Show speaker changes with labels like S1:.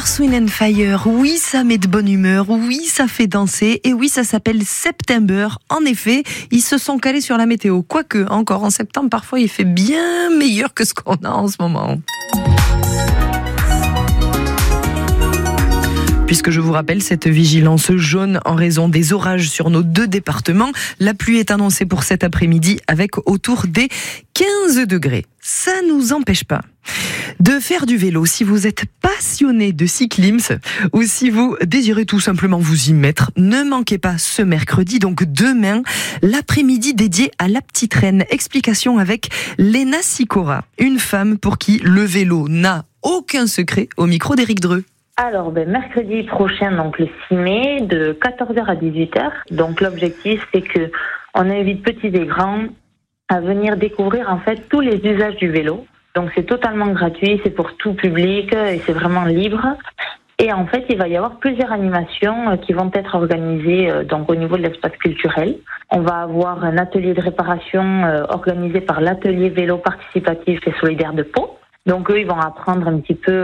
S1: Earth, Wind & Fire, oui, ça met de bonne humeur, oui, ça fait danser, et oui, ça s'appelle September. En effet, ils se sont calés sur la météo. Quoique, encore en septembre, parfois, il fait bien meilleur que ce qu'on a en ce moment. Puisque je vous rappelle cette vigilance jaune en raison des orages sur nos 2 départements. La pluie est annoncée pour cet après-midi avec autour des 15 degrés. Ça nous empêche pas de faire du vélo si vous êtes passionné de cyclisme ou si vous désirez tout simplement vous y mettre. Ne manquez pas ce mercredi, donc demain, l'après-midi dédié à la petite reine. Explication avec Léna Sicora, une femme pour qui le vélo n'a aucun secret, au micro d'Éric Dreux.
S2: Alors, mercredi prochain, donc le 6 mai, de 14h à 18h. Donc, l'objectif, c'est que on invite petits et grands à venir découvrir, en fait, tous les usages du vélo. Donc, c'est totalement gratuit, c'est pour tout public et c'est vraiment libre. Et en fait, il va y avoir plusieurs animations qui vont être organisées donc au niveau de l'espace culturel. On va avoir un atelier de réparation organisé par l'atelier vélo participatif et solidaire de Pau. Donc, eux, ils vont apprendre un petit peu